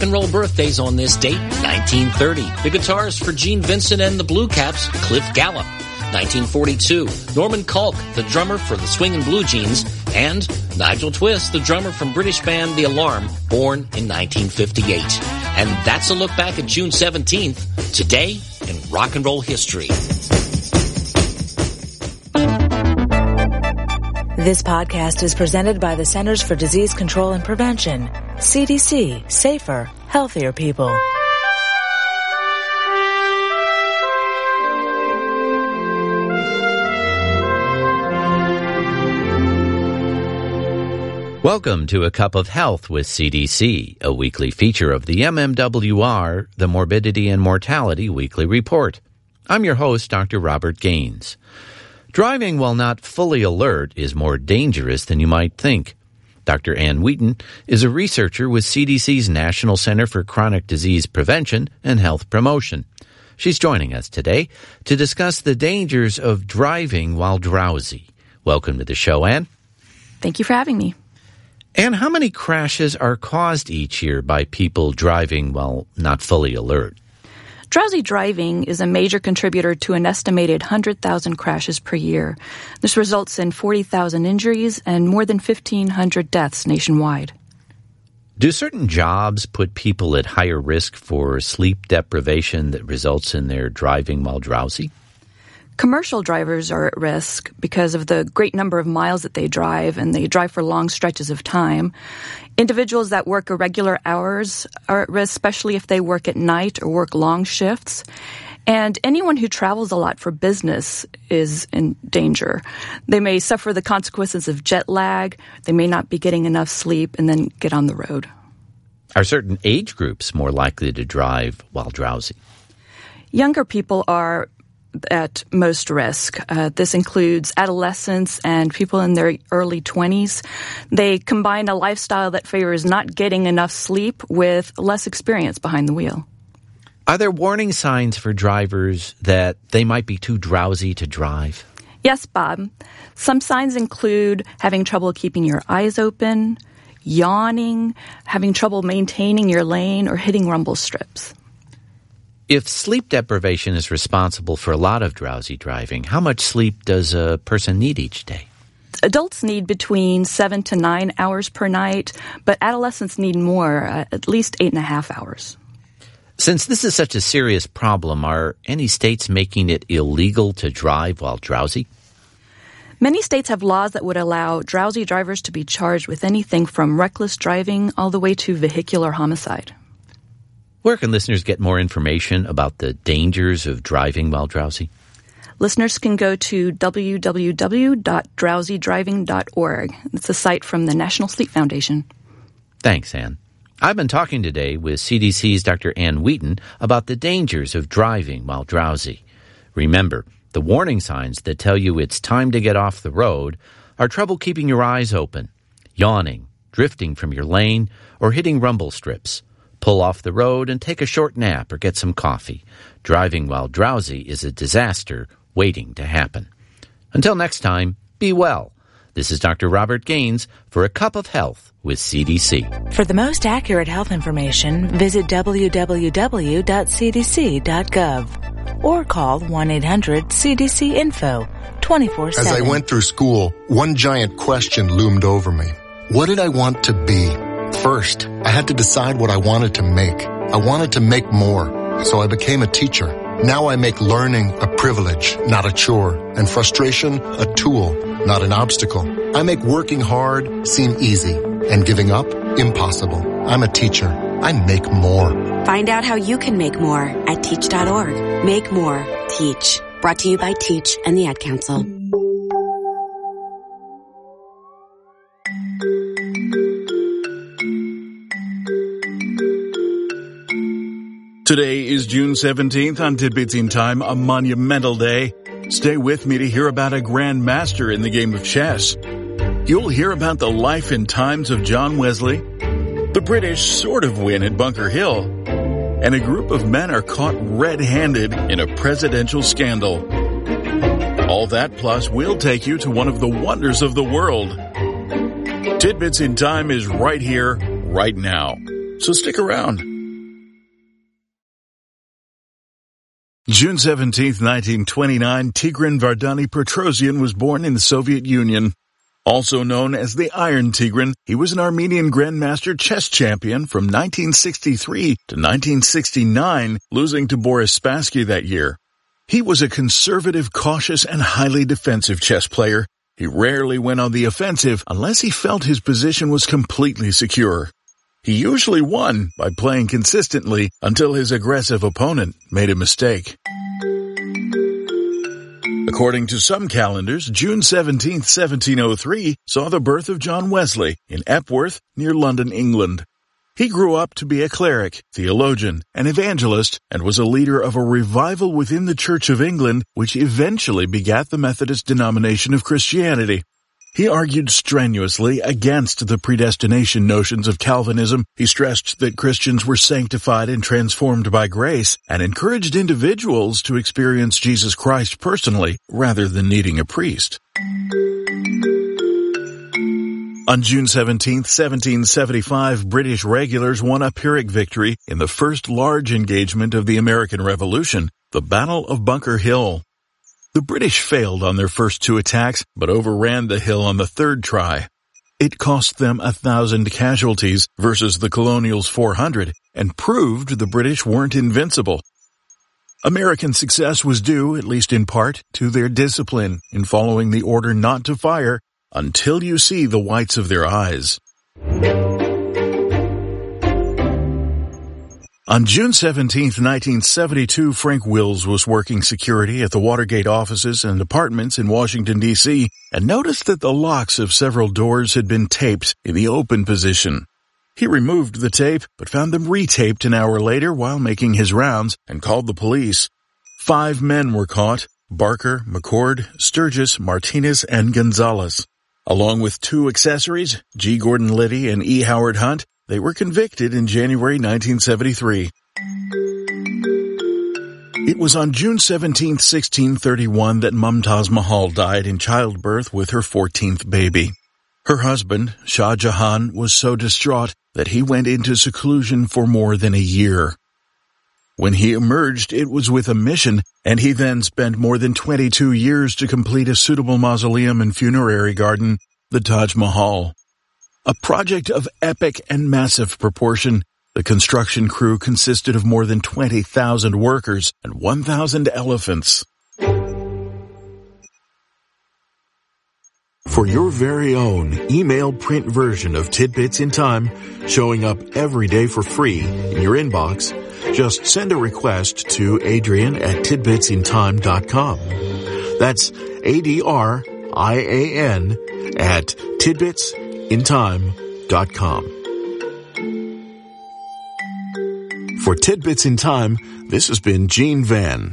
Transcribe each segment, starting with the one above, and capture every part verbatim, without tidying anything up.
and roll birthdays on this date, nineteen thirty. The guitarist for Gene Vincent and the Blue Caps, Cliff Gallup. nineteen forty-two, Norman Kalk, the drummer for the Swingin' Blue Jeans, and Nigel Twist, the drummer from British band The Alarm, born in nineteen fifty-eight. And that's a look back at June seventeenth, today in rock and roll history. This podcast is presented by the Centers for Disease Control and Prevention. C D C, safer, healthier people. Welcome to A Cup of Health with C D C, a weekly feature of the M M W R, the Morbidity and Mortality Weekly Report. I'm your host, Doctor Robert Gaines. Driving while not fully alert is more dangerous than you might think. Doctor Ann Wheaton is a researcher with C D C's National Center for Chronic Disease Prevention and Health Promotion. She's joining us today to discuss the dangers of driving while drowsy. Welcome to the show, Ann. Thank you for having me. Ann, how many crashes are caused each year by people driving while not fully alert? Drowsy driving is a major contributor to an estimated one hundred thousand crashes per year. This results in forty thousand injuries and more than fifteen hundred deaths nationwide. Do certain jobs put people at higher risk for sleep deprivation that results in their driving while drowsy? Commercial drivers are at risk because of the great number of miles that they drive, and they drive for long stretches of time. Individuals that work irregular hours are at risk, especially if they work at night or work long shifts. And anyone who travels a lot for business is in danger. They may suffer the consequences of jet lag, they may not be getting enough sleep, and then get on the road. Are certain age groups more likely to drive while drowsy? Younger people are at most risk. Uh, this includes adolescents and people in their early twenties. They combine a lifestyle that favors not getting enough sleep with less experience behind the wheel. Are there warning signs for drivers that they might be too drowsy to drive? Yes, Bob. Some signs include having trouble keeping your eyes open, yawning, having trouble maintaining your lane, or hitting rumble strips. If sleep deprivation is responsible for a lot of drowsy driving, how much sleep does a person need each day? Adults need between seven to nine hours per night, but adolescents need more, uh, at least eight and a half hours. Since this is such a serious problem, are any states making it illegal to drive while drowsy? Many states have laws that would allow drowsy drivers to be charged with anything from reckless driving all the way to vehicular homicide. Where can listeners get more information about the dangers of driving while drowsy? Listeners can go to w w w dot drowsy driving dot org. It's a site from the National Sleep Foundation. Thanks, Ann. I've been talking today with C D C's Doctor Ann Wheaton about the dangers of driving while drowsy. Remember, the warning signs that tell you it's time to get off the road are trouble keeping your eyes open, yawning, drifting from your lane, or hitting rumble strips. Pull off the road and take a short nap or get some coffee. Driving while drowsy is a disaster waiting to happen. Until next time, be well. This is Doctor Robert Gaines for A Cup of Health with C D C. For the most accurate health information, visit w w w dot c d c dot gov or call one eight hundred C D C info twenty-four seven. As I went through school, one giant question loomed over me. What did I want to be? First, I had to decide what I wanted to make. I wanted to make more, so I became a teacher. Now I make learning a privilege, not a chore, and frustration a tool, not an obstacle. I make working hard seem easy, and giving up impossible. I'm a teacher. I make more. Find out how you can make more at teach dot org. Make more. Teach. Brought to you by Teach and the Ad Council. Today is June seventeenth on Tidbits in Time, a monumental day. Stay with me to hear about a grand master in the game of chess. You'll hear about the life and times of John Wesley. The British sort of win at Bunker Hill. And a group of men are caught red-handed in a presidential scandal. All that plus we'll take you to one of the wonders of the world. Tidbits in Time is right here, right now. So stick around. June seventeenth, nineteen twenty-nine, Tigran Vardani Petrosian was born in the Soviet Union. Also known as the Iron Tigran, he was an Armenian Grandmaster chess champion from nineteen sixty-three to nineteen sixty-nine, losing to Boris Spassky that year. He was a conservative, cautious, and highly defensive chess player. He rarely went on the offensive unless he felt his position was completely secure. He usually won by playing consistently until his aggressive opponent made a mistake. According to some calendars, June seventeenth, seventeen oh three saw the birth of John Wesley in Epworth, near London, England. He grew up to be a cleric, theologian, and evangelist, and was a leader of a revival within the Church of England, which eventually begat the Methodist denomination of Christianity. He argued strenuously against the predestination notions of Calvinism. He stressed that Christians were sanctified and transformed by grace, and encouraged individuals to experience Jesus Christ personally rather than needing a priest. On June seventeenth, seventeen seventy-five, British regulars won a Pyrrhic victory in the first large engagement of the American Revolution, the Battle of Bunker Hill. The British failed on their first two attacks, but overran the hill on the third try. It cost them a thousand casualties versus the Colonials' four hundred, and proved the British weren't invincible. American success was due, at least in part, to their discipline in following the order not to fire until you see the whites of their eyes. On June seventeenth, nineteen seventy-two, Frank Wills was working security at the Watergate offices and apartments in Washington, D C, and noticed that the locks of several doors had been taped in the open position. He removed the tape, but found them retaped an hour later while making his rounds, and called the police. Five men were caught: Barker, McCord, Sturgis, Martinez, and Gonzalez. Along with two accessories, G. Gordon Liddy and E. Howard Hunt, they were convicted in January nineteen seventy-three. It was on June seventeenth, sixteen thirty-one that Mumtaz Mahal died in childbirth with her fourteenth baby. Her husband, Shah Jahan, was so distraught that he went into seclusion for more than a year. When he emerged, it was with a mission, and he then spent more than twenty-two years to complete a suitable mausoleum and funerary garden, the Taj Mahal. A project of epic and massive proportion, the construction crew consisted of more than twenty thousand workers and one thousand elephants. For your very own email print version of Tidbits in Time, showing up every day for free in your inbox, just send a request to Adrian at tidbits in time dot com. That's A D R I A N at tidbits in time dot com. For Tidbits in Time, this has been Gene Van.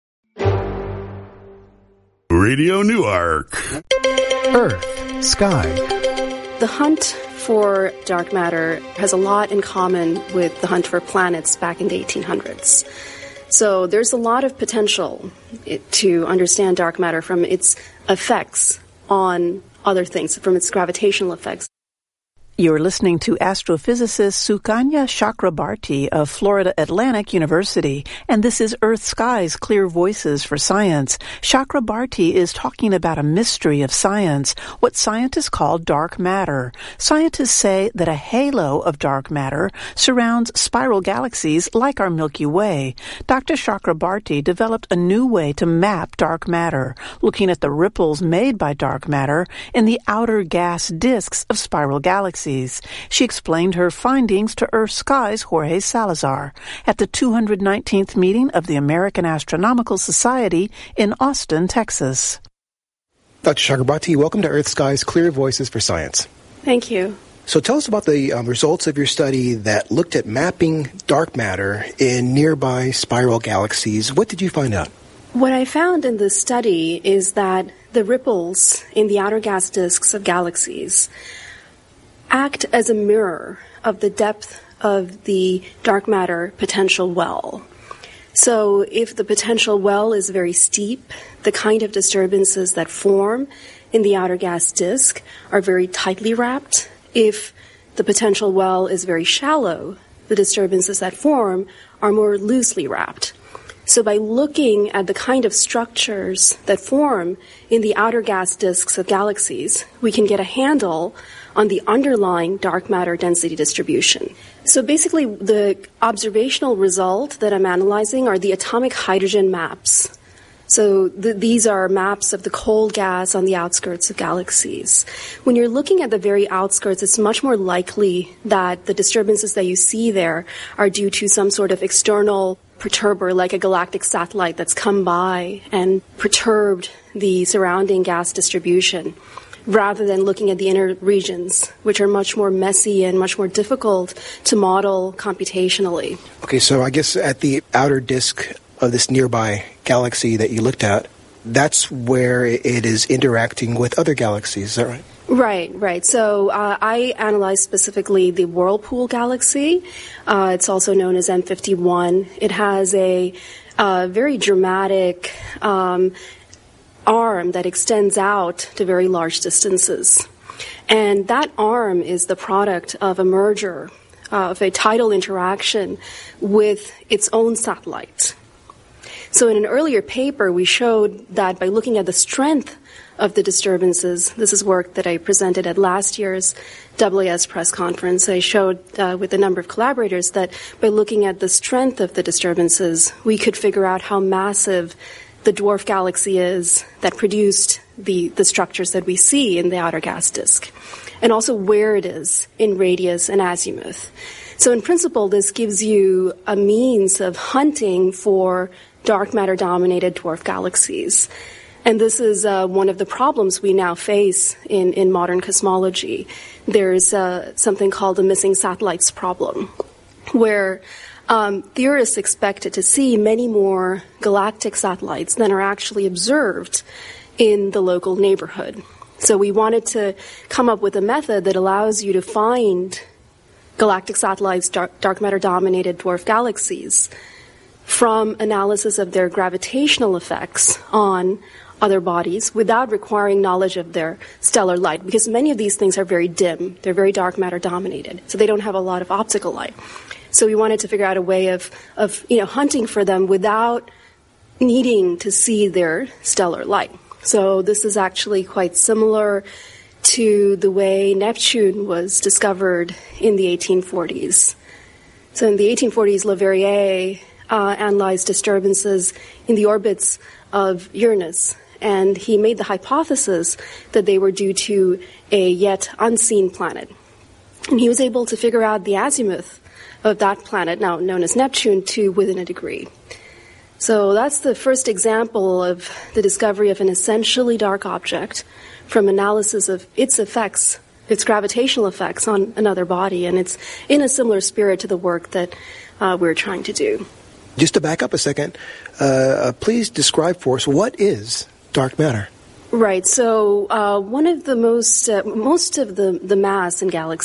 Radio Newark. Earth, Sky. The hunt for dark matter has a lot in common with the hunt for planets back in the eighteen hundreds. So there's a lot of potential to understand dark matter from its effects on other things, from its gravitational effects. You're listening to astrophysicist Sukanya Chakrabarti of Florida Atlantic University, and this is Earth Sky's Clear Voices for Science. Chakrabarti is talking about a mystery of science, what scientists call dark matter. Scientists say that a halo of dark matter surrounds spiral galaxies like our Milky Way. Doctor Chakrabarti developed a new way to map dark matter, looking at the ripples made by dark matter in the outer gas disks of spiral galaxies. She explained her findings to Earth Sky's Jorge Salazar at the two hundred nineteenth meeting of the American Astronomical Society in Austin, Texas. Doctor Chakrabarti, welcome to Earth Sky's Clear Voices for Science. Thank you. So tell us about the um, results of your study that looked at mapping dark matter in nearby spiral galaxies. What did you find out? What I found in this study is that the ripples in the outer gas disks of galaxies act as a mirror of the depth of the dark matter potential well. So if the potential well is very steep, the kind of disturbances that form in the outer gas disk are very tightly wrapped. If the potential well is very shallow, the disturbances that form are more loosely wrapped. So by looking at the kind of structures that form in the outer gas disks of galaxies, we can get a handle on the underlying dark matter density distribution. So basically, the observational result that I'm analyzing are the atomic hydrogen maps. So th- these are maps of the cold gas on the outskirts of galaxies. When you're looking at the very outskirts, it's much more likely that the disturbances that you see there are due to some sort of external perturber, like a galactic satellite that's come by and perturbed the surrounding gas distribution, rather than looking at the inner regions, which are much more messy and much more difficult to model computationally. Okay, so I guess at the outer disk of this nearby galaxy that you looked at, that's where it is interacting with other galaxies, is that right? Right, right. So uh, I analyzed specifically the Whirlpool galaxy. Uh, it's also known as M fifty-one. It has a uh, very dramatic um, arm that extends out to very large distances. And that arm is the product of a merger, uh, of a tidal interaction with its own satellite. So in an earlier paper, we showed that by looking at the strength of the disturbances, this is work that I presented at last year's A A S press conference. I showed uh, with a number of collaborators that by looking at the strength of the disturbances, we could figure out how massive the dwarf galaxy is that produced the, the structures that we see in the outer gas disk, and also where it is in radius and azimuth. So in principle, this gives you a means of hunting for dark matter-dominated dwarf galaxies. And this is uh, one of the problems we now face in, in modern cosmology. There's uh, something called the missing satellites problem, where um, theorists expected to see many more galactic satellites than are actually observed in the local neighborhood. So we wanted to come up with a method that allows you to find galactic satellites, dark, dark matter-dominated dwarf galaxies, from analysis of their gravitational effects on other bodies without requiring knowledge of their stellar light, because many of these things are very dim. They're very dark matter dominated, so they don't have a lot of optical light. So we wanted to figure out a way of, of you know, hunting for them without needing to see their stellar light. So this is actually quite similar to the way Neptune was discovered in the eighteen forties. So in the eighteen forties, Leverrier uh, analyzed disturbances in the orbits of Uranus, and he made the hypothesis that they were due to a yet unseen planet. And he was able to figure out the azimuth of that planet, now known as Neptune, to within a degree. So that's the first example of the discovery of an essentially dark object from analysis of its effects, its gravitational effects on another body, and it's in a similar spirit to the work that uh, we're trying to do. Just to back up a second, uh, please describe for us what is dark matter. Right. So uh, one of the most, uh, most of the, the mass in galaxies